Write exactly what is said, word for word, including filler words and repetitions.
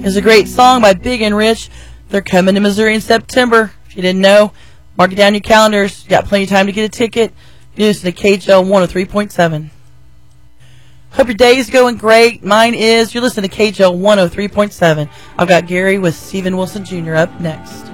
It's a great song by Big and Rich. They're coming to Missouri in September. If you didn't know, mark it down in your calendars. You got plenty of time to get a ticket. You listen to K H L one oh three point seven. Hope your day is going great. Mine is. You're listening to K H L one oh three point seven. I've got Gary with Steven Wilson Junior up next.